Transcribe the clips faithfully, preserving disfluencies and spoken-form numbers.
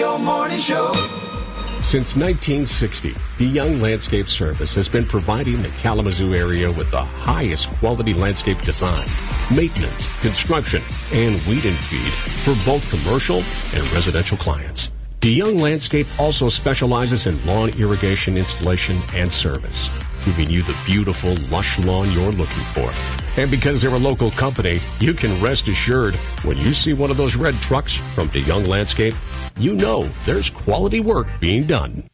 your morning show. Since nineteen sixty, DeYoung Landscape Service has been providing the Kalamazoo area with the highest quality landscape design, maintenance, construction, and weed and feed for both commercial and residential clients. DeYoung Landscape also specializes in lawn irrigation installation and service, giving you the beautiful, lush lawn you're looking for. And because they're a local company, you can rest assured when you see one of those red trucks from DeYoung Landscape, you know there's quality work being done.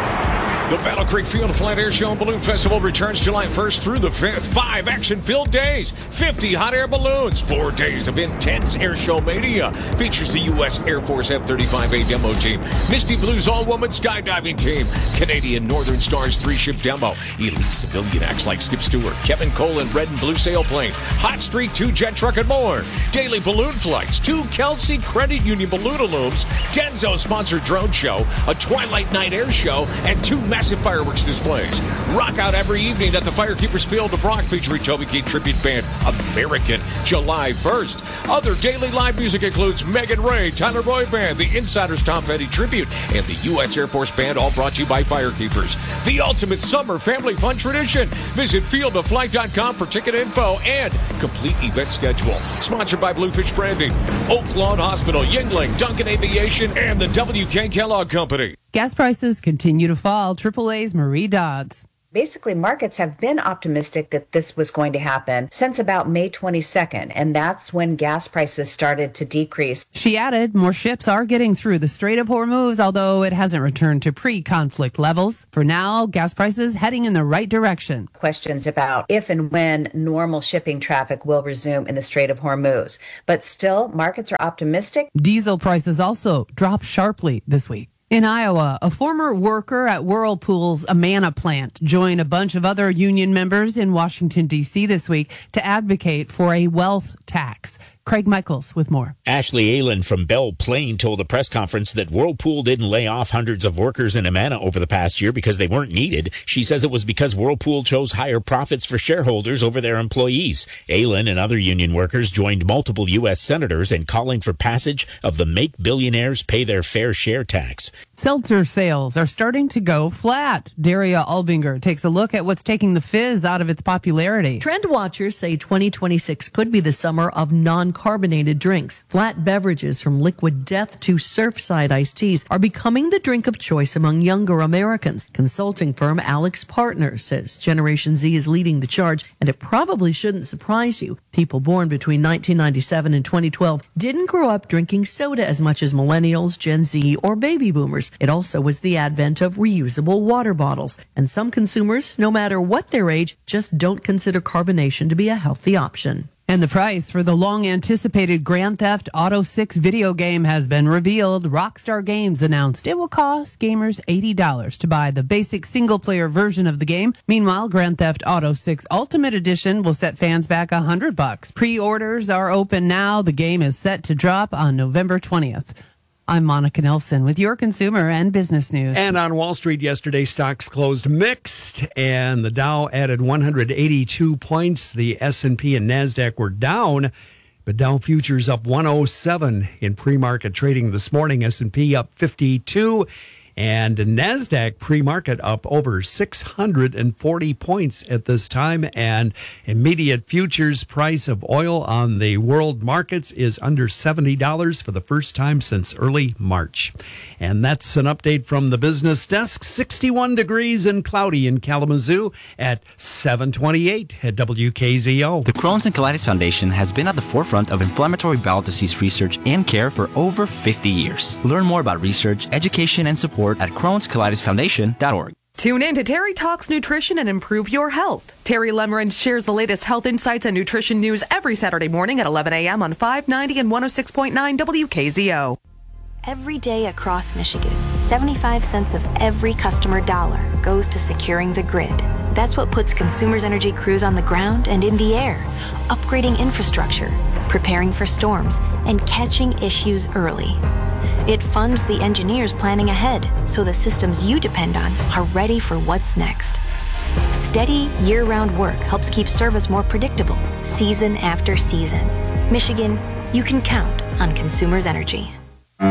The Battle Creek Field Flat Air Show and Balloon Festival returns July first through the fifth. Five action-filled days, fifty hot air balloons, four days of intense air show mania. Features the U S Air Force F thirty-five A demo team, Misty Blues all-woman skydiving team, Canadian Northern Stars three-ship demo, elite civilian acts like Skip Stewart, Kevin Cole and Red and Blue Sailplane, Hot Streak two jet truck and more, daily balloon flights, two Kelsey Credit Union balloon-a-looms, Denso-sponsored drone show, a Twilight Night air show, and two massive fireworks displays. Rock out every evening at the Firekeepers Field of Brock featuring Toby Keith tribute band American, July first. Other daily live music includes Megan Ray, Tyler Boy Band, the Insiders Tom Petty tribute, and the U S Air Force Band, all brought to you by Firekeepers. The ultimate summer family fun tradition. Visit field of flight dot com for ticket info and complete event schedule. Sponsored by Bluefish Branding, Oak Lawn Hospital, Yingling, Duncan Aviation, and the W K Kellogg Company. Gas prices continue to fall. Triple A's Marie Dodds. Basically, markets have been optimistic that this was going to happen since about May twenty-second, and that's when gas prices started to decrease. She added, more ships are getting through the Strait of Hormuz, although it hasn't returned to pre-conflict levels. For now, gas prices heading in the right direction. Questions about if and when normal shipping traffic will resume in the Strait of Hormuz. But still, markets are optimistic. Diesel prices also dropped sharply this week. In Iowa, a former worker at Whirlpool's Amana plant joined a bunch of other union members in Washington, D C this week to advocate for a wealth tax. Craig Michaels with more. Ashley Aylen from Belle Plaine told a press conference that Whirlpool didn't lay off hundreds of workers in Amana over the past year because they weren't needed. She says it was because Whirlpool chose higher profits for shareholders over their employees. Aylen and other union workers joined multiple U S senators in calling for passage of the Make Billionaires Pay Their Fair Share tax. Seltzer sales are starting to go flat. Daria Albinger takes a look at what's taking the fizz out of its popularity. Trend watchers say twenty twenty-six could be the summer of non-carbonated drinks. Flat beverages from Liquid Death to Surfside iced teas are becoming the drink of choice among younger Americans. Consulting firm Alex Partner says Generation Z is leading the charge, and it probably shouldn't surprise you. People born between nineteen ninety-seven and twenty twelve didn't grow up drinking soda as much as millennials, Gen Z, or baby boomers. It also was the advent of reusable water bottles. And some consumers, no matter what their age, just don't consider carbonation to be a healthy option. And the price for the long-anticipated Grand Theft Auto six video game has been revealed. Rockstar Games announced it will cost gamers eighty dollars to buy the basic single-player version of the game. Meanwhile, Grand Theft Auto six Ultimate Edition will set fans back one hundred bucks. Pre-orders are open now. The game is set to drop on November twentieth. I'm Monica Nelson with your consumer and business news. And on Wall Street yesterday, stocks closed mixed, and the Dow added one hundred eighty-two points. The S and P and NASDAQ were down, but Dow futures up one oh seven in pre-market trading this morning. S and P up fifty-two, and NASDAQ pre-market up over six hundred forty points at this time. And immediate futures price of oil on the world markets is under seventy dollars for the first time since early March. And that's an update from the business desk. sixty-one degrees and cloudy in Kalamazoo at seven twenty-eight at W K Z O. The Crohn's and Colitis Foundation has been at the forefront of inflammatory bowel disease research and care for over fifty years. Learn more about research, education, and support at Crohn's Colitis Foundation dot org. Tune in to Terry Talks Nutrition and Improve Your Health. Terry Lemmerin shares the latest health insights and nutrition news every Saturday morning at eleven a.m. on five ninety and one oh six point nine W K Z O. Every day across Michigan, seventy-five cents of every customer dollar goes to securing the grid. That's what puts Consumers Energy crews on the ground and in the air, upgrading infrastructure, preparing for storms, and catching issues early. It funds the engineers planning ahead so the systems you depend on are ready for what's next. Steady, year-round work helps keep service more predictable, season after season. Michigan, you can count on Consumers Energy.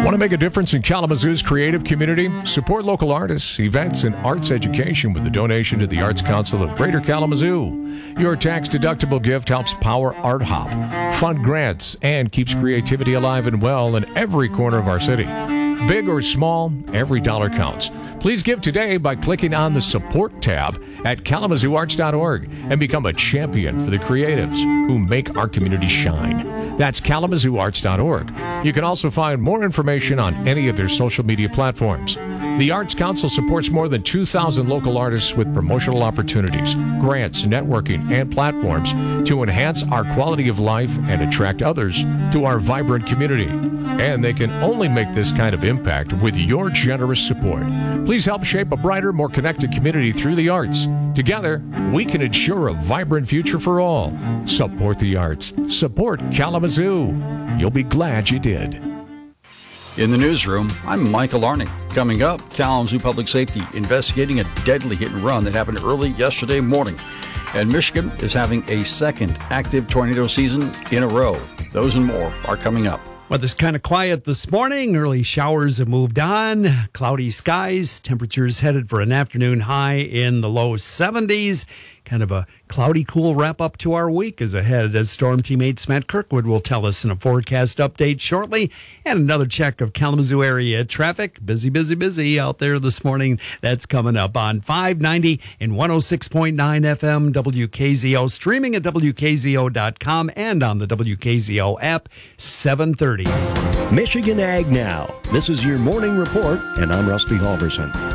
Want to make a difference in Kalamazoo's creative community? Support local artists, events, and arts education with a donation to the Arts Council of Greater Kalamazoo. Your tax-deductible gift helps power Art Hop, fund grants, and keeps creativity alive and well in every corner of our city. Big or small, every dollar counts. Please give today by clicking on the Support tab at kalamazoo arts dot org and become a champion for the creatives who make our community shine. That's kalamazoo arts dot org. You can also find more information on any of their social media platforms. The Arts Council supports more than two thousand local artists with promotional opportunities, grants, networking, and platforms to enhance our quality of life and attract others to our vibrant community. And they can only make this kind of impact with your generous support. Please help shape a brighter, more connected community through the arts. Together, we can ensure a vibrant future for all. Support the arts. Support Kalamazoo. You'll be glad you did. In the newsroom, I'm Michael Arney. Coming up, Kalamazoo Public Safety investigating a deadly hit and run that happened early yesterday morning. And Michigan is having a second active tornado season in a row. Those and more are coming up. Weather's kind of quiet this morning. Early showers have moved on. Cloudy skies. Temperatures headed for an afternoon high in the low seventies. Kind of a cloudy, cool wrap-up to our week is ahead, as Storm teammates Matt Kirkwood will tell us in a forecast update shortly. And another check of Kalamazoo area traffic. Busy, busy, busy out there this morning. That's coming up on five ninety and one oh six point nine F M W K Z O, streaming at W K Z O dot com and on the W K Z O app, seven thirty. Michigan Ag Now. This is your morning report, and I'm Rusty Halverson.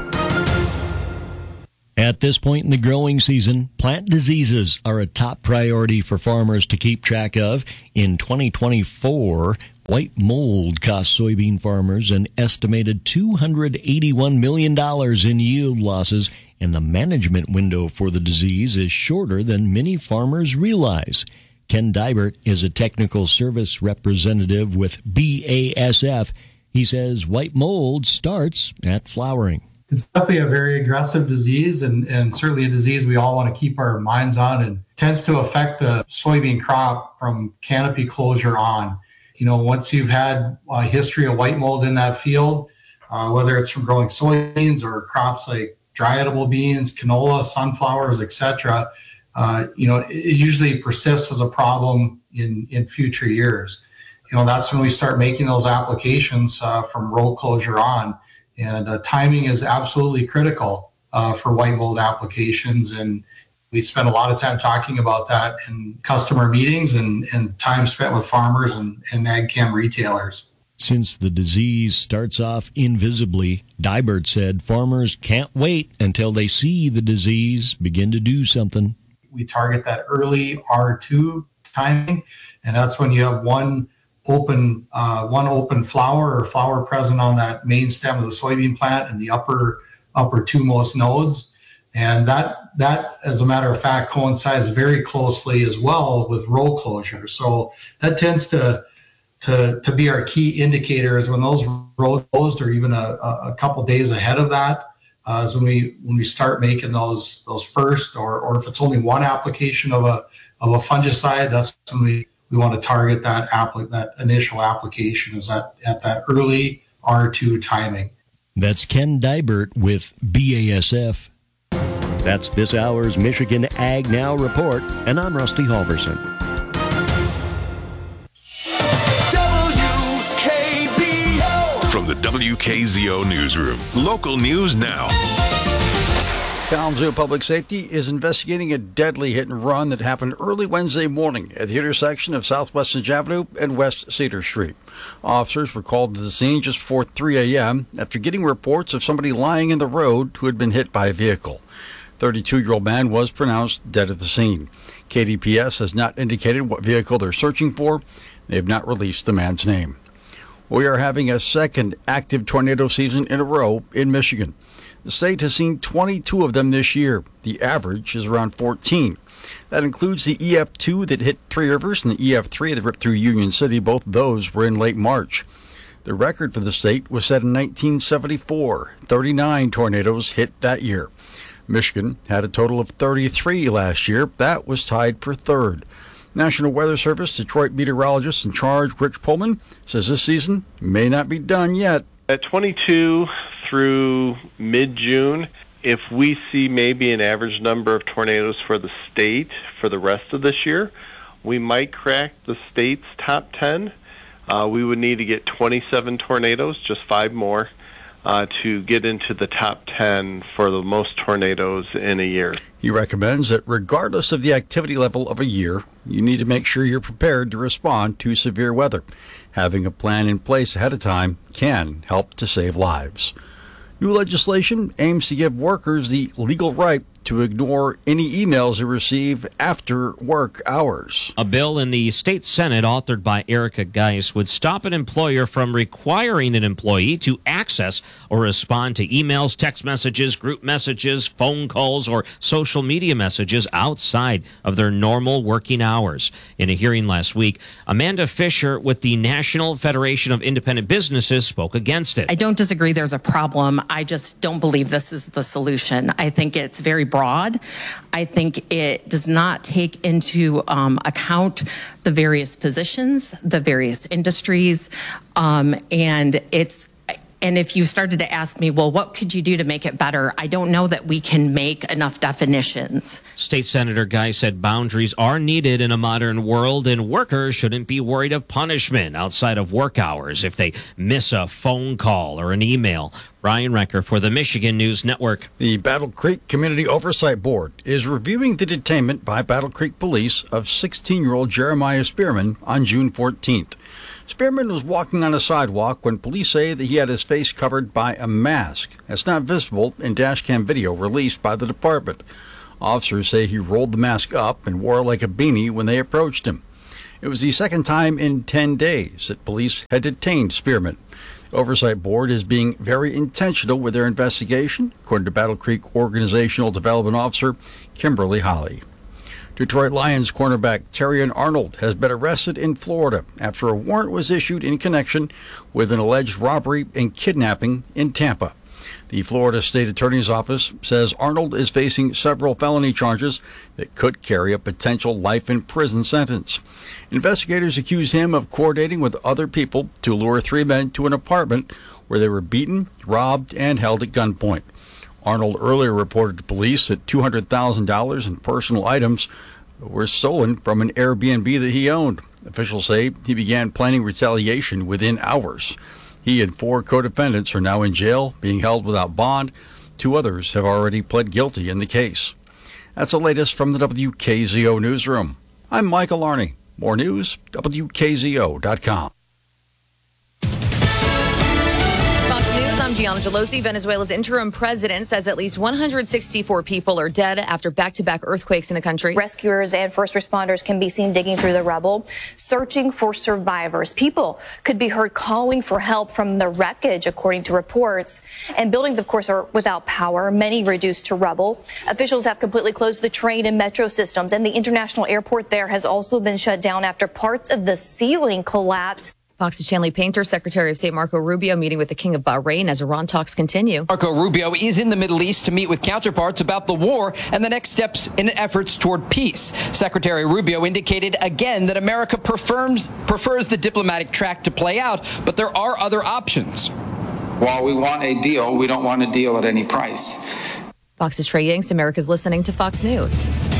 At this point in the growing season, plant diseases are a top priority for farmers to keep track of. In twenty twenty-four, white mold cost soybean farmers an estimated two hundred eighty-one million dollars in yield losses, and the management window for the disease is shorter than many farmers realize. Ken Dybert is a technical service representative with B A S F. He says white mold starts at flowering. It's definitely a very aggressive disease, and, and certainly a disease we all want to keep our minds on, and tends to affect the soybean crop from canopy closure on. You know, once you've had a history of white mold in that field, uh, whether it's from growing soybeans or crops like dry edible beans, canola, sunflowers, et cetera, uh, you know, it, it usually persists as a problem in, in future years. You know, that's when we start making those applications uh, from row closure on. And uh, timing is absolutely critical uh, for white mold applications. And we spend a lot of time talking about that in customer meetings and, and time spent with farmers and, and ag chem retailers. Since the disease starts off invisibly, Dybert said farmers can't wait until they see the disease begin to do something. We target that early R two timing, and that's when you have one open uh, one open flower or flower present on that main stem of the soybean plant and the upper upper two most nodes. And that, that, as a matter of fact, coincides very closely as well with row closure. So that tends to to to be our key indicators when those rows closed, or even a, a couple days ahead of that, uh, is when we when we start making those those first, or or if it's only one application of a of a fungicide, that's when we we want to target that appli- that initial application is at, at that early R two timing. That's Ken Dybert with B A S F. That's this hour's Michigan Ag Now report, and I'm Rusty Halverson. W K Z O. From the W K Z O newsroom, local news now. Kalamazoo Public Safety is investigating a deadly hit and run that happened early Wednesday morning at the intersection of Southwest Cinch Avenue and West Cedar Street. Officers were called to the scene just before three a.m. after getting reports of somebody lying in the road who had been hit by a vehicle. thirty-two-year-old man was pronounced dead at the scene. K D P S has not indicated what vehicle they're searching for. They have not released the man's name. We are having a second active tornado season in a row in Michigan. The state has seen twenty-two of them this year. The average is around fourteen. That includes the E F two that hit Three Rivers and the E F three that ripped through Union City. Both those were in late March. The record for the state was set in nineteen seventy-four. thirty-nine tornadoes hit that year. Michigan had a total of thirty-three last year. That was tied for third. National Weather Service Detroit meteorologist in charge Rich Pullman says this season may not be done yet. At twenty-two through mid-June, if we see maybe an average number of tornadoes for the state for the rest of this year, we might crack the state's top ten. Uh, we would need to get twenty-seven tornadoes, just five more, uh, to get into the top ten for the most tornadoes in a year. He recommends that regardless of the activity level of a year, you need to make sure you're prepared to respond to severe weather. Having a plan in place ahead of time can help to save lives. New legislation aims to give workers the legal right to ignore any emails they receive after work hours. A bill in the state Senate authored by Erica Geis would stop an employer from requiring an employee to access or respond to emails, text messages, group messages, phone calls, or social media messages outside of their normal working hours. In a hearing last week, Amanda Fisher with the National Federation of Independent Businesses spoke against it. I don't disagree there's a problem. I just don't believe this is the solution. I think it's very broad. I think it does not take into um, account the various positions, the various industries, um, and it's And if you started to ask me, well, what could you do to make it better? I don't know that we can make enough definitions. State Senator Guy said boundaries are needed in a modern world, and workers shouldn't be worried of punishment outside of work hours if they miss a phone call or an email. Ryan Recker for the Michigan News Network. The Battle Creek Community Oversight Board is reviewing the detainment by Battle Creek Police of sixteen-year-old Jeremiah Spearman on June fourteenth. Spearman was walking on a sidewalk when police say that he had his face covered by a mask. That's not visible in dashcam video released by the department. Officers say he rolled the mask up and wore it like a beanie when they approached him. It was the second time in ten days that police had detained Spearman. The Oversight Board is being very intentional with their investigation, according to Battle Creek Organizational Development Officer Kimberly Holly. Detroit Lions cornerback Terrion Arnold has been arrested in Florida after a warrant was issued in connection with an alleged robbery and kidnapping in Tampa. The Florida State Attorney's Office says Arnold is facing several felony charges that could carry a potential life in prison sentence. Investigators accuse him of coordinating with other people to lure three men to an apartment where they were beaten, robbed, and held at gunpoint. Arnold earlier reported to police that two hundred thousand dollars in personal items were stolen from an Airbnb that he owned. Officials say he began planning retaliation within hours. He and four co-defendants are now in jail, being held without bond. Two others have already pled guilty in the case. That's the latest from the W K Z O Newsroom. I'm Michael Arney. More news, W K Z O dot com. News, I'm Gianna Gelosi. Venezuela's interim president says at least one hundred sixty-four people are dead after back-to-back earthquakes in the country. Rescuers and first responders can be seen digging through the rubble, searching for survivors. People could be heard calling for help from the wreckage, according to reports. And buildings, of course, are without power, many reduced to rubble. Officials have completely closed the train and metro systems, and the international airport there has also been shut down after parts of the ceiling collapsed. Fox's Chanley Painter, Secretary of State Marco Rubio, meeting with the King of Bahrain as Iran talks continue. Marco Rubio is in the Middle East to meet with counterparts about the war and the next steps in efforts toward peace. Secretary Rubio indicated again that America prefers, prefers the diplomatic track to play out, but there are other options. While we want a deal, we don't want a deal at any price. Fox's Trey Yanks, America's listening to Fox News.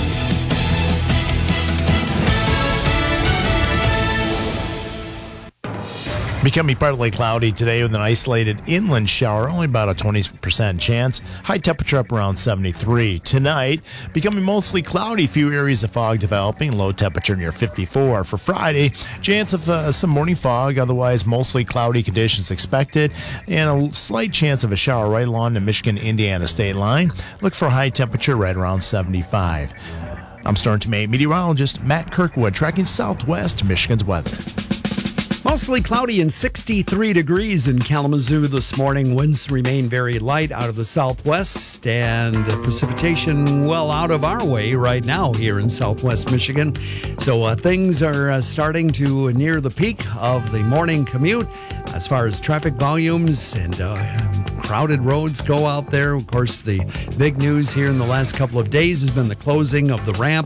Becoming partly cloudy today with an isolated inland shower, only about a twenty percent chance. High temperature up around seventy-three. Tonight, becoming mostly cloudy, few areas of fog developing, low temperature near fifty-four. For Friday, chance of uh, some morning fog, otherwise mostly cloudy conditions expected, and a slight chance of a shower right along the Michigan-Indiana state line. Look for high temperature right around seventy-five. I'm Storm Team eight meteorologist Matt Kirkwood, tracking Southwest Michigan's weather. Mostly cloudy and sixty-three degrees in Kalamazoo this morning. Winds remain very light out of the southwest, and precipitation well out of our way right now here in southwest Michigan. So uh, things are uh, starting to near the peak of the morning commute as far as traffic volumes and uh, crowded roads go out there. Of course, the big news here in the last couple of days has been the closing of the ramp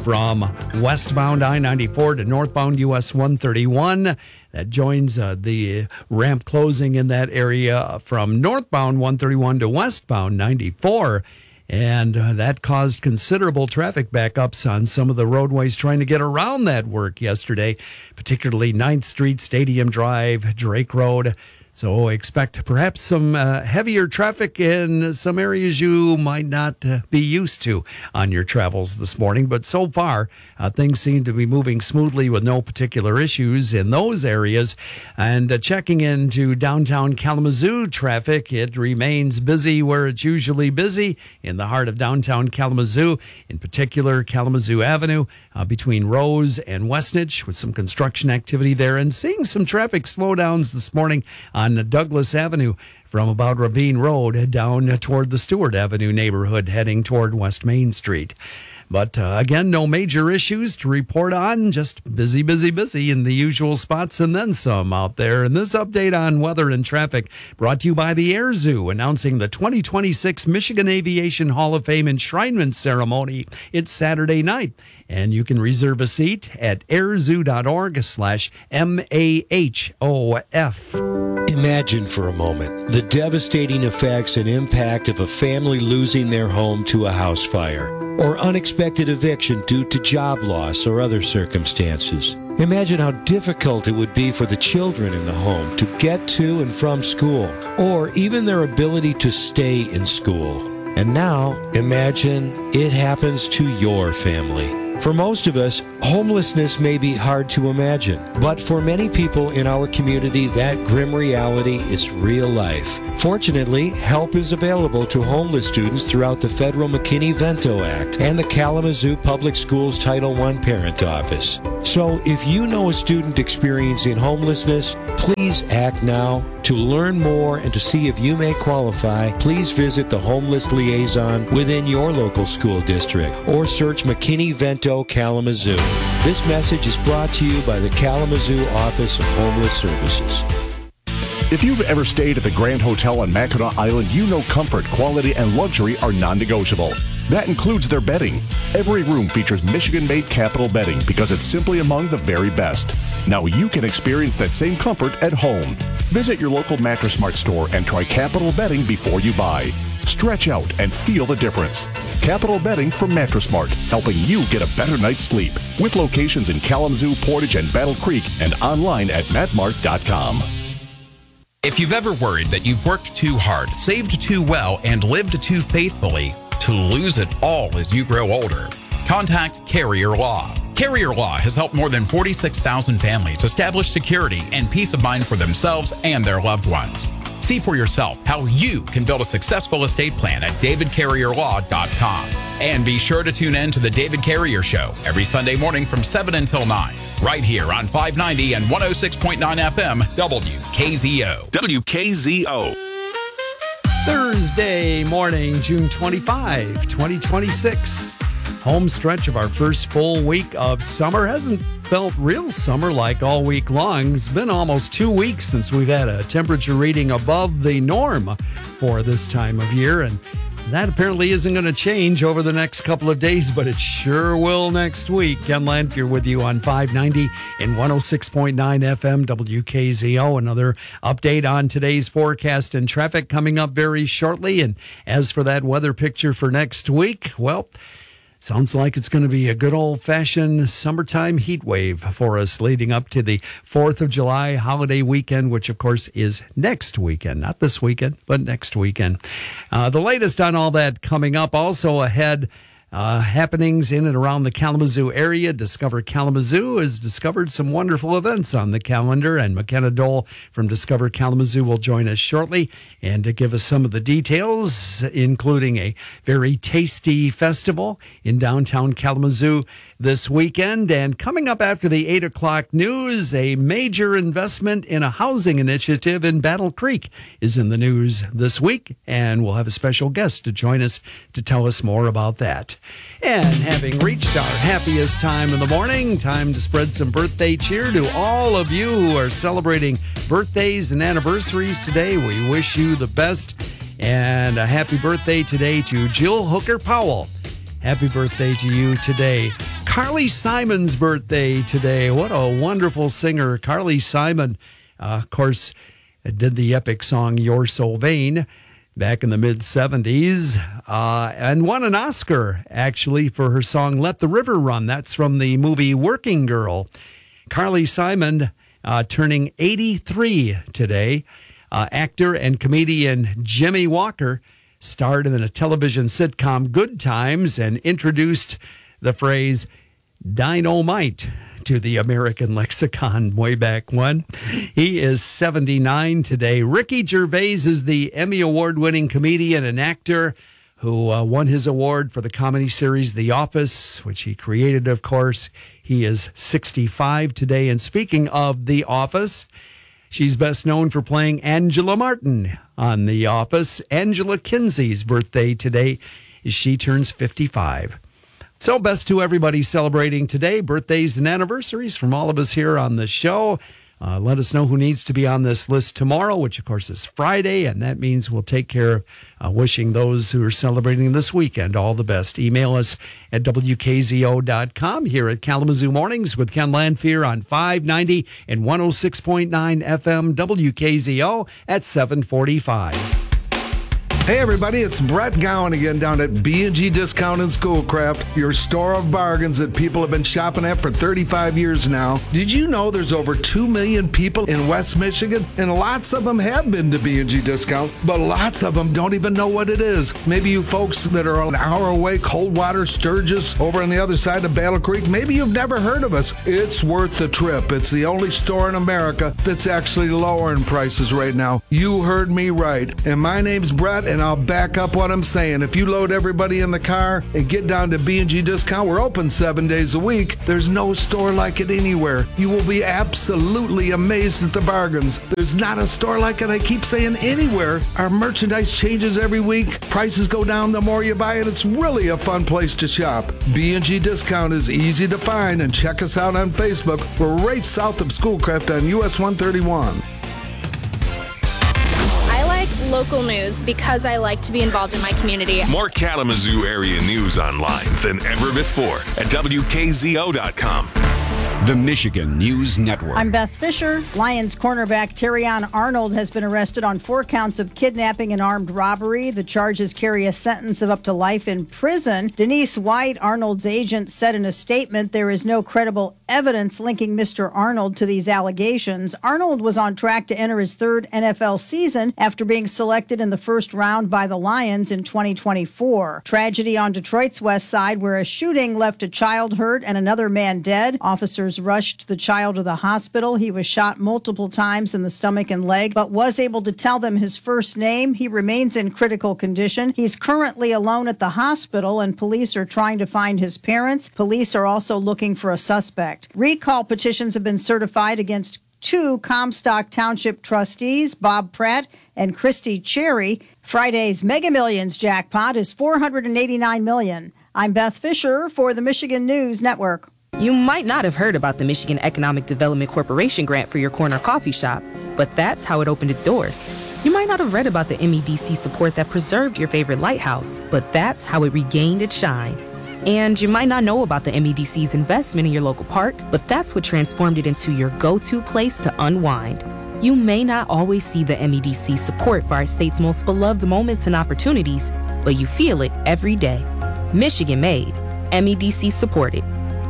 from westbound I ninety-four to northbound U S one thirty-one. That joins uh, the ramp closing in that area from northbound one thirty-one to westbound ninety-four. And uh, that caused considerable traffic backups on some of the roadways trying to get around that work yesterday, particularly ninth Street, Stadium Drive, Drake Road. So expect perhaps some uh, heavier traffic in some areas you might not uh, be used to on your travels this morning. But so far, uh, things seem to be moving smoothly with no particular issues in those areas. And uh, checking into downtown Kalamazoo traffic, it remains busy where it's usually busy in the heart of downtown Kalamazoo, in particular Kalamazoo Avenue uh, between Rose and Westnedge, with some construction activity there, and seeing some traffic slowdowns this morning on on Douglas Avenue from about Ravine Road down toward the Stewart Avenue neighborhood, heading toward West Main Street. But uh, again, no major issues to report on, just busy, busy, busy in the usual spots and then some out there. And this update on weather and traffic brought to you by the Air Zoo, announcing the twenty twenty-six Michigan Aviation Hall of Fame enshrinement ceremony. It's Saturday night, and you can reserve a seat at airzoo.org slash M A H O F. Imagine for a moment the devastating effects and impact of a family losing their home to a house fire, or unexpected eviction due to job loss or other circumstances. Imagine how difficult it would be for the children in the home to get to and from school, or even their ability to stay in school. And now, imagine it happens to your family. For most of us, homelessness may be hard to imagine, but for many people in our community, that grim reality is real life. Fortunately, help is available to homeless students throughout the federal McKinney-Vento Act and the Kalamazoo Public Schools Title one Parent Office. So if you know a student experiencing homelessness, please act now. To learn more and to see if you may qualify, please visit the Homeless Liaison within your local school district or search McKinney-Vento Kalamazoo. This message is brought to you by the Kalamazoo Office of Homeless Services. If you've ever stayed at the Grand Hotel on Mackinac Island, you know comfort, quality, and luxury are non-negotiable. That includes their bedding. Every room features Michigan-made Capital bedding because it's simply among the very best. Now you can experience that same comfort at home. Visit your local Mattress Mart store and try Capital bedding before you buy. Stretch out and feel the difference. Capital Bedding from Mattress Mart, helping you get a better night's sleep. With locations in Kalamazoo, Portage, and Battle Creek, and online at matmart dot com. If you've ever worried that you've worked too hard, saved too well, and lived too faithfully to lose it all as you grow older, contact Carrier Law. Carrier Law has helped more than forty-six thousand families establish security and peace of mind for themselves and their loved ones. See for yourself how you can build a successful estate plan at david carrier law dot com. And be sure to tune in to the David Carrier Show every Sunday morning from seven until nine, right here on five ninety and one oh six point nine F M W K Z O. W K Z O. Thursday morning, June twenty-fifth, twenty twenty-six. Home stretch of our first full week of summer. Hasn't felt real summer like all week long. It's been almost two weeks since we've had a temperature reading above the norm for this time of year, and that apparently isn't going to change over the next couple of days, but it sure will next week. Ken Lanphier with you on five ninety and one oh six point nine F M W K Z O. Another update on today's forecast and traffic coming up very shortly. And as for that weather picture for next week, well, sounds like it's going to be a good old-fashioned summertime heat wave for us leading up to the fourth of July holiday weekend, which, of course, is next weekend. Not this weekend, but next weekend. Uh, the latest on all that coming up. Also ahead, uh, happenings in and around the Kalamazoo area. Discover Kalamazoo has discovered some wonderful events on the calendar, and McKenna Dole from Discover Kalamazoo will join us shortly and to give us some of the details, including a very tasty festival in downtown Kalamazoo this weekend. And coming up after the eight o'clock news, a major investment in a housing initiative in Battle Creek is in the news this week, and we'll have a special guest to join us to tell us more about that. And having reached our happiest time in the morning, time to spread some birthday cheer to all of you who are celebrating birthdays and anniversaries today. We wish you the best, and a happy birthday today to Jill Hooker Powell. Happy birthday to you today. Carly Simon's birthday today. What a wonderful singer. Carly Simon, uh, of course, did the epic song You're So Vain back in the mid-seventies uh, and won an Oscar, actually, for her song Let the River Run. That's from the movie Working Girl. Carly Simon uh, turning eighty-three today. Uh, actor and comedian Jimmy Walker starred in a television sitcom Good Times and introduced the phrase dynamite to the American lexicon way back when. He is seventy-nine today. Ricky Gervais is the Emmy Award-winning comedian and actor who uh, won his award for the comedy series The Office, which he created, of course. He is sixty-five today. And speaking of The Office, she's best known for playing Angela Martin on The Office. Angela Kinsey's birthday today is she turns fifty-five. So best to everybody celebrating today, birthdays and anniversaries from all of us here on the show. Uh, let us know who needs to be on this list tomorrow, which of course is Friday, and that means we'll take care of uh, wishing those who are celebrating this weekend all the best. Email us at W K Z O dot com here at Kalamazoo Mornings with Ken Lanphier on five ninety and one oh six point nine F M W K Z O at seven forty-five. Hey everybody, it's Brett Gowan again down at B and G Discount and Schoolcraft, your store of bargains that people have been shopping at for thirty-five years now. Did you know there's over two million people in West Michigan? And lots of them have been to B and G Discount, but lots of them don't even know what it is. Maybe you folks that are an hour away, Coldwater, Sturgis, over on the other side of Battle Creek, maybe you've never heard of us. It's worth the trip. It's the only store in America that's actually lowering prices right now. You heard me right. And my name's Brett, and I'll back up what I'm saying. If you load everybody in the car and get down to B and G Discount, we're open seven days a week. There's no store like it anywhere. You will be absolutely amazed at the bargains. There's not a store like it, I keep saying, anywhere. Our merchandise changes every week. Prices go down the more you buy it. It's really a fun place to shop. B and G Discount is easy to find, and check us out on Facebook. We're right south of Schoolcraft on U S one thirty-one. Local news because I like to be involved in my community. More Kalamazoo area news online than ever before at W K Z O dot com. The Michigan News Network. I'm Beth Fisher. Lions cornerback Terrion Arnold has been arrested on four counts of kidnapping and armed robbery. The charges carry a sentence of up to life in prison. Denise White, Arnold's agent, said in a statement there is no credible evidence linking Mister Arnold to these allegations. Arnold was on track to enter his third N F L season after being selected in the first round by the Lions in twenty twenty-four. Tragedy on Detroit's west side where a shooting left a child hurt and another man dead. Officers rushed the child to the hospital. He was shot multiple times in the stomach and leg, but was able to tell them his first name. He remains in critical condition. He's currently alone at the hospital, and police are trying to find his parents. Police are also looking for a suspect. Recall petitions have been certified against two Comstock Township trustees, Bob Pratt and Christy Cherry. Friday's Mega Millions jackpot is four hundred eighty-nine million dollars. I'm Beth Fisher for the Michigan News Network. You might not have heard about the Michigan Economic Development Corporation grant for your corner coffee shop, but that's how it opened its doors. You might not have read about the M E D C support that preserved your favorite lighthouse, but that's how it regained its shine. And you might not know about the M E D C's investment in your local park, but that's what transformed it into your go-to place to unwind. You may not always see the M E D C support for our state's most beloved moments and opportunities, but you feel it every day. Michigan made, M E D C supported.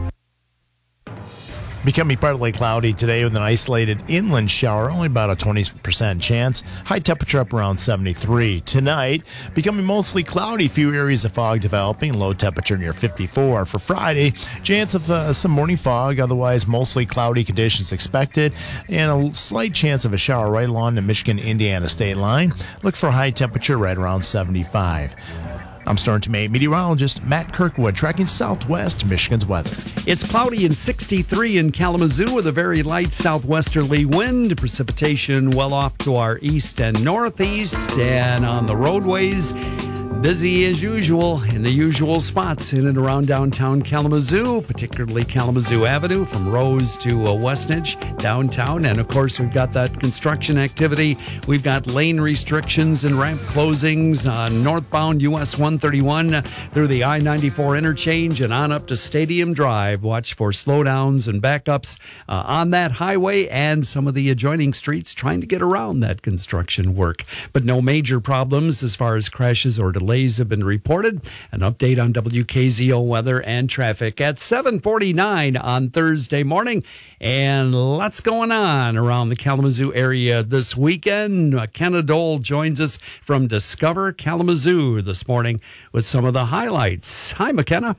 Becoming partly cloudy today with an isolated inland shower, only about a twenty percent chance. High temperature up around seventy-three. Tonight, becoming mostly cloudy, few areas of fog developing, low temperature near fifty-four. For Friday, chance of uh, some morning fog, otherwise mostly cloudy conditions expected, and a slight chance of a shower right along the Michigan-Indiana state line. Look for a high temperature right around seventy-five. I'm Storm Team meteorologist Matt Kirkwood, tracking southwest Michigan's weather. It's cloudy and sixty-three in Kalamazoo with a very light southwesterly wind. Precipitation well off to our east and northeast. And on the roadways, busy as usual in the usual spots in and around downtown Kalamazoo, particularly Kalamazoo Avenue from Rose to uh, Westnedge downtown. And of course, we've got that construction activity. We've got lane restrictions and ramp closings on northbound U S one thirty-one through the I ninety-four interchange and on up to Stadium Drive. Watch for slowdowns and backups uh, on that highway and some of the adjoining streets trying to get around that construction work. But no major problems as far as crashes or delays have been reported. An update on W K Z O weather and traffic at seven forty-nine on Thursday morning. And lots going on around the Kalamazoo area this weekend. McKenna Dole joins us from Discover Kalamazoo this morning with some of the highlights. Hi, McKenna.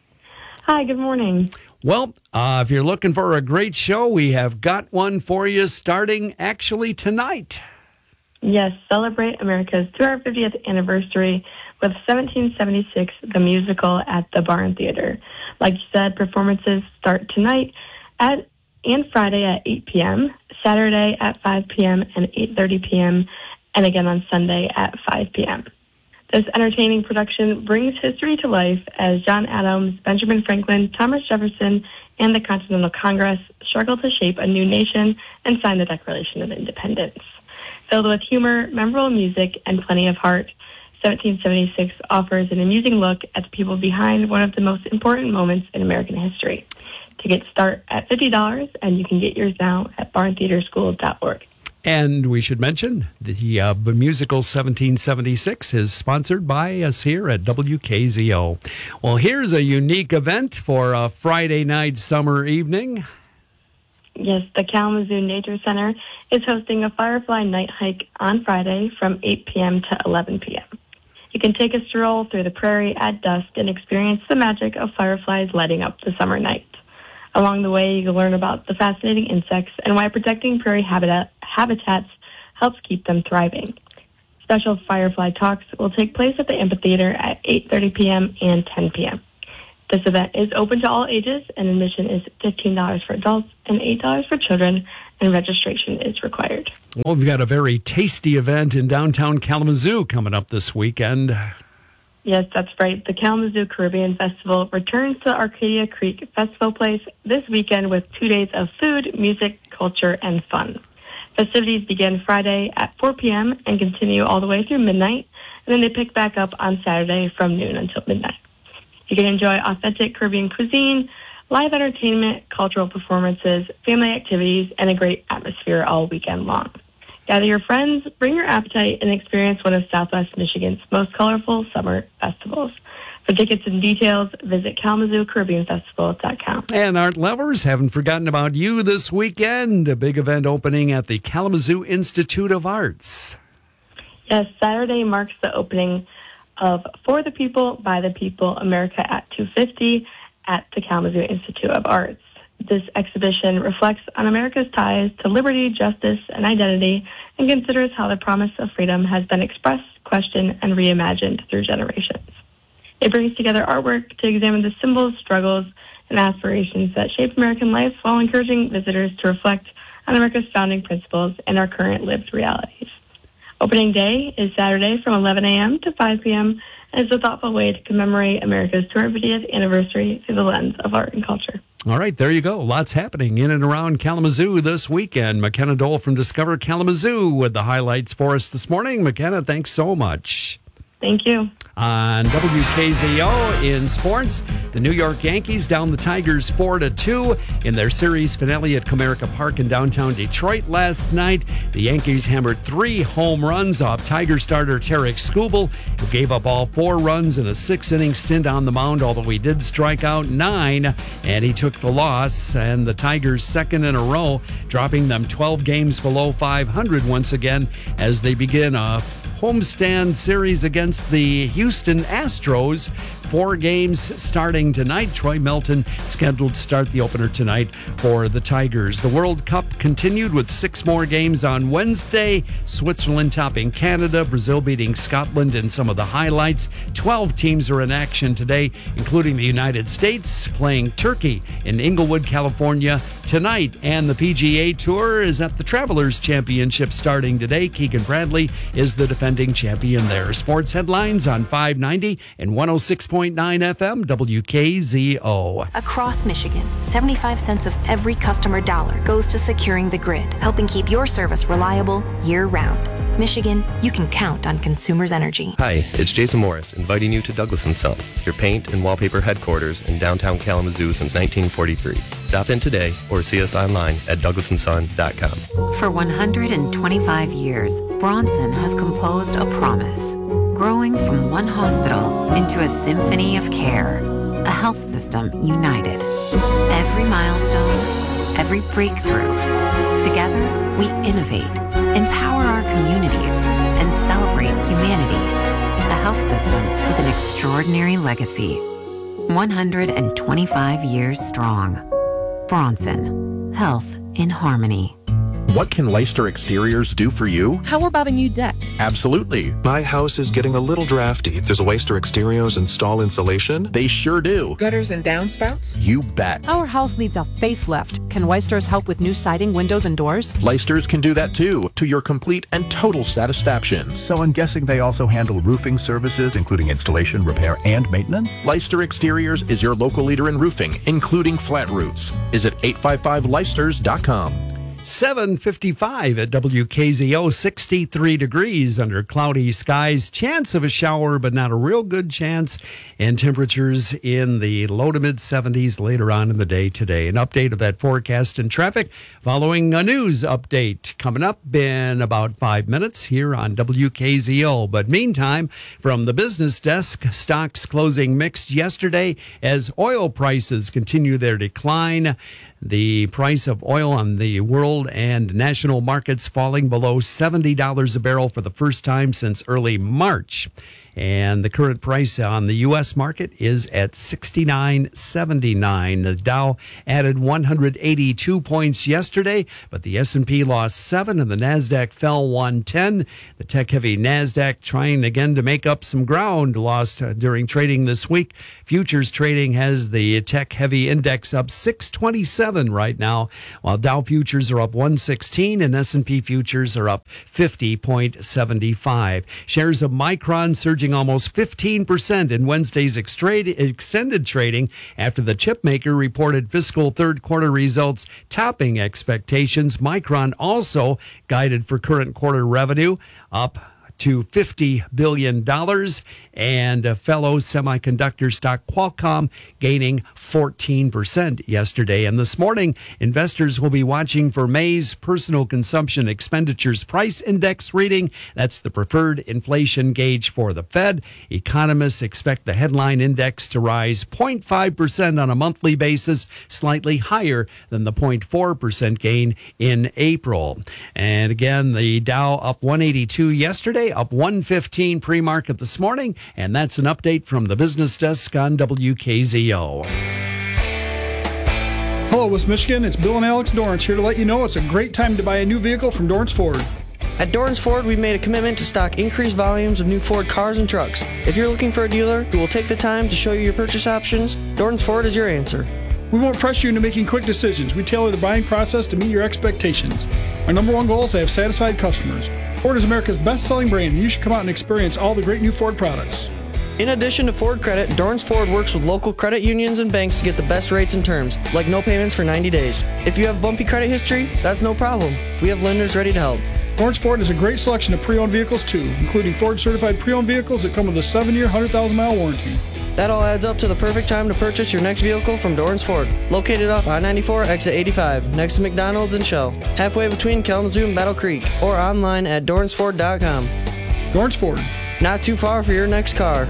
Hi, good morning. Well, uh, if you're looking for a great show, we have got one for you starting actually tonight. Yes, celebrate America's two hundred fiftieth anniversary with seventeen seventy-six, the musical at the Barn Theater. Like you said, performances start tonight at and Friday at eight p.m., Saturday at five p.m. and eight thirty p.m., and again on Sunday at five p.m. This entertaining production brings history to life as John Adams, Benjamin Franklin, Thomas Jefferson, and the Continental Congress struggle to shape a new nation and sign the Declaration of Independence. Filled with humor, memorable music, and plenty of heart, seventeen seventy-six offers an amusing look at the people behind one of the most important moments in American history. Tickets start at fifty dollars, and you can get yours now at barn theater school dot org. And we should mention the uh, musical seventeen seventy-six is sponsored by us here at W K Z O. Well, here's a unique event for a Friday night summer evening. Yes, the Kalamazoo Nature Center is hosting a Firefly night hike on Friday from eight p.m. to eleven p.m. You can take a stroll through the prairie at dusk and experience the magic of fireflies lighting up the summer night. Along the way, you can learn about the fascinating insects and why protecting prairie habitat, habitats helps keep them thriving. Special Firefly talks will take place at the amphitheater at eight thirty p.m. and ten p.m. This event is open to all ages, and admission is fifteen dollars for adults and eight dollars for children, and registration is required. Well, we've got a very tasty event in downtown Kalamazoo coming up this weekend. Yes, that's right. The Kalamazoo Caribbean Festival returns to Arcadia Creek Festival Place this weekend with two days of food, music, culture, and fun. Festivities begin Friday at four p.m. and continue all the way through midnight, and then they pick back up on Saturday from noon until midnight. You can enjoy authentic Caribbean cuisine, live entertainment, cultural performances, family activities, and a great atmosphere all weekend long. Gather your friends, bring your appetite, and experience one of Southwest Michigan's most colorful summer festivals. For tickets and details, visit Kalamazoo Caribbean Festival dot com. And art lovers, haven't forgotten about you this weekend. A big event opening at the Kalamazoo Institute of Arts. Yes, Saturday marks the opening of For the People, by the People, America at two fifty at the Kalamazoo Institute of Arts. This exhibition reflects on America's ties to liberty, justice, and identity, and considers how the promise of freedom has been expressed, questioned, and reimagined through generations. It brings together artwork to examine the symbols, struggles, and aspirations that shaped American life while encouraging visitors to reflect on America's founding principles and our current lived realities. Opening day is Saturday from eleven a.m. to five p.m. and is a thoughtful way to commemorate America's two hundred fiftieth anniversary through the lens of art and culture. All right, there you go. Lots happening in and around Kalamazoo this weekend. McKenna Dole from Discover Kalamazoo with the highlights for us this morning. McKenna, thanks so much. Thank you. On W K Z O in sports, the New York Yankees down the Tigers four to two in their series finale at Comerica Park in downtown Detroit last night. The Yankees hammered three home runs off Tiger starter Tarek Skubal, who gave up all four runs in a six-inning stint on the mound, although he did strike out nine, and he took the loss, and the Tigers second in a row, dropping them twelve games below five hundred once again as they begin a homestand series against the Houston Astros four games starting tonight. Troy Melton scheduled to start the opener tonight for the Tigers. The World Cup continued with six more games on Wednesday. Switzerland topping Canada, Brazil beating Scotland in some of the highlights. twelve teams are in action today, including the United States, playing Turkey in Inglewood, California tonight. And the P G A Tour is at the Travelers Championship starting today. Keegan Bradley is the defending champion there. Sports headlines on five ninety and one oh six point nine F M W K Z O. Across Michigan, seventy-five cents of every customer dollar goes to securing the grid, helping keep your service reliable year-round. Michigan, you can count on Consumers Energy. Hi, it's Jason Morris, inviting you to Douglas and Son, your paint and wallpaper headquarters in downtown Kalamazoo since nineteen forty-three. Stop in today or see us online at douglas and son dot com. For one hundred twenty-five years, Bronson has composed a promise, growing from one hospital into a symphony of care, a health system united. Every milestone, every breakthrough, together we innovate, empower our communities, and celebrate humanity. A health system with an extraordinary legacy. one hundred twenty-five years strong. Bronson. Health in harmony. What can Leister Exteriors do for you? How about a new deck? Absolutely. My house is getting a little drafty. Does Leister Exteriors install insulation? They sure do. Gutters and downspouts? You bet. Our house needs a facelift. Can Leisters help with new siding, windows, and doors? Leisters can do that too, to your complete and total satisfaction. So I'm guessing they also handle roofing services, including installation, repair, and maintenance? Leister Exteriors is your local leader in roofing, including flat roofs. Visit eight five five leisters dot com. seven fifty-five at W K Z O, sixty-three degrees under cloudy skies. Chance of a shower, but not a real good chance. And temperatures in the low to mid seventies later on in the day today. An update of that forecast and traffic following a news update coming up in about five minutes here on W K Z O. But meantime, from the business desk, stocks closing mixed yesterday as oil prices continue their decline. The price of oil on the world and national markets falling below seventy dollars a barrel for the first time since early March. And the current price on the U S market is at sixty-nine seventy-nine. The Dow added one hundred eighty-two points yesterday, but the S and P lost seven and the NASDAQ fell one ten. The tech-heavy NASDAQ trying again to make up some ground lost uh, during trading this week. Futures trading has the tech-heavy index up six twenty-seven right now, while Dow futures are up one sixteen and S and P futures are up fifty point seven five. Shares of Micron surging almost fifteen percent in Wednesday's extended trading after the chipmaker reported fiscal third quarter results topping expectations. Micron also guided for current quarter revenue up to fifty billion dollars, and a fellow semiconductor stock Qualcomm gaining fourteen percent yesterday. And this morning, investors will be watching for May's personal consumption expenditures price index reading. That's the preferred inflation gauge for the Fed. Economists expect the headline index to rise zero point five percent on a monthly basis, slightly higher than the zero point four percent gain in April. And again, the Dow up one eighty-two yesterday, up one fifteen pre-market this morning, and that's an update from the business desk on W K Z O. Hello, West Michigan. It's Bill and Alex Dorrance here to let you know it's a great time to buy a new vehicle from Dorrance Ford. At Dorrance Ford, we've made a commitment to stock increased volumes of new Ford cars and trucks. If you're looking for a dealer who will take the time to show you your purchase options, Dorrance Ford is your answer. We won't press you into making quick decisions. We tailor the buying process to meet your expectations. Our number one goal is to have satisfied customers. Ford is America's best-selling brand, and you should come out and experience all the great new Ford products. In addition to Ford Credit, Dorrance Ford works with local credit unions and banks to get the best rates and terms, like no payments for ninety days. If you have bumpy credit history, that's no problem. We have lenders ready to help. Dorrance Ford has a great selection of pre-owned vehicles, too, including Ford-certified pre-owned vehicles that come with a seven-year, one hundred thousand mile warranty. That all adds up to the perfect time to purchase your next vehicle from Dorrance Ford, located off I ninety-four, exit eighty-five, next to McDonald's and Shell, halfway between Kalamazoo and Battle Creek, or online at dorrance ford dot com. Dorrance Ford. Not too far for your next car.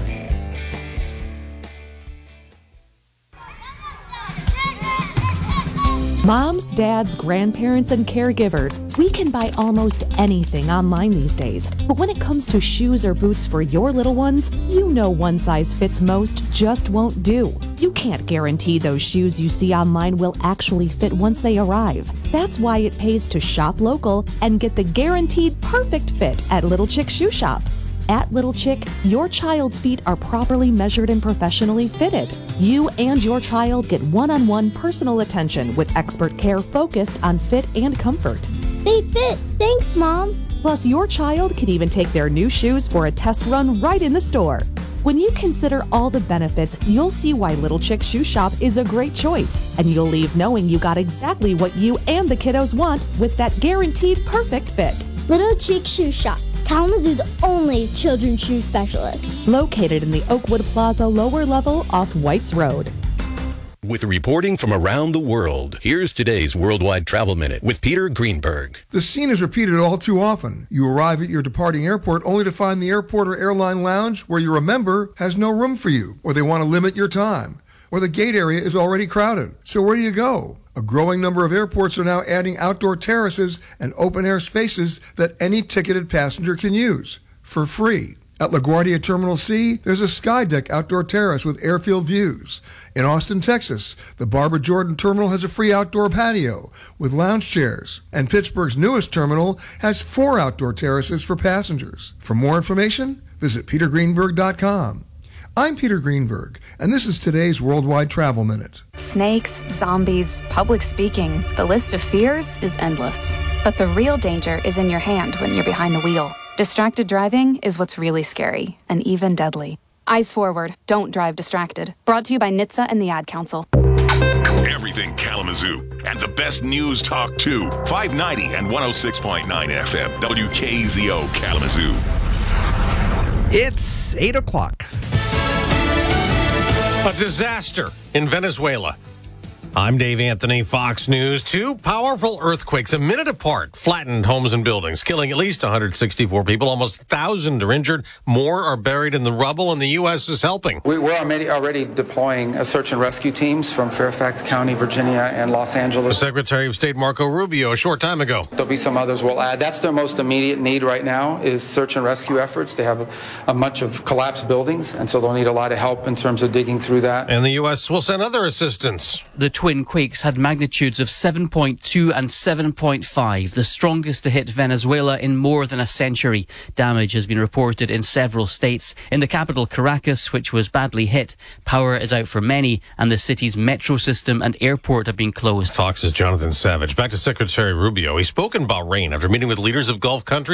Moms, dads, grandparents, and caregivers, we can buy almost anything online these days. But when it comes to shoes or boots for your little ones, you know one size fits most just won't do. You can't guarantee those shoes you see online will actually fit once they arrive. That's why it pays to shop local and get the guaranteed perfect fit at Little Chick Shoe Shop. At Little Chick, your child's feet are properly measured and professionally fitted. You and your child get one-on-one personal attention with expert care focused on fit and comfort. They fit. Thanks, Mom. Plus, your child can even take their new shoes for a test run right in the store. When you consider all the benefits, you'll see why Little Chick Shoe Shop is a great choice, and you'll leave knowing you got exactly what you and the kiddos want with that guaranteed perfect fit. Little Chick Shoe Shop, Kalamazoo's only children's shoe specialist. Located in the Oakwood Plaza lower level off Whites Road. With reporting from around the world, here's today's Worldwide Travel Minute with Peter Greenberg. The scene is repeated all too often. You arrive at your departing airport only to find the airport or airline lounge where you're a member has no room for you, or they want to limit your time, or the gate area is already crowded. So where do you go? A growing number of airports are now adding outdoor terraces and open-air spaces that any ticketed passenger can use for free. At LaGuardia Terminal C, there's a Skydeck outdoor terrace with airfield views. In Austin, Texas, the Barbara Jordan Terminal has a free outdoor patio with lounge chairs. And Pittsburgh's newest terminal has four outdoor terraces for passengers. For more information, visit peter greenberg dot com. I'm Peter Greenberg, and this is today's Worldwide Travel Minute. Snakes, zombies, public speaking. The list of fears is endless. But the real danger is in your hand when you're behind the wheel. Distracted driving is what's really scary and even deadly. Eyes forward. Don't drive distracted. Brought to you by N H T S A and the Ad Council. Everything Kalamazoo and the best news talk too. five ninety and one oh six point nine F M. W K Z O Kalamazoo. It's eight o'clock. A disaster in Venezuela. I'm Dave Anthony, Fox News. Two powerful earthquakes a minute apart flattened homes and buildings, killing at least one hundred sixty-four people. Almost one thousand are injured. More are buried in the rubble, and the U S is helping. We, we're already, already deploying a search and rescue teams from Fairfax County, Virginia, and Los Angeles. The Secretary of State Marco Rubio a short time ago. There'll be some others we'll add. That's their most immediate need right now is search and rescue efforts. They have a, a bunch of collapsed buildings, and so they'll need a lot of help in terms of digging through that. And the U S will send other assistance. The twin quakes had magnitudes of seven point two and seven point five, the strongest to hit Venezuela in more than a century. Damage has been reported in several states. In the capital, Caracas, which was badly hit, power is out for many, and the city's metro system and airport have been closed. Fox's Jonathan Savage. Back to Secretary Rubio. He spoke in Bahrain after meeting with leaders of Gulf countries.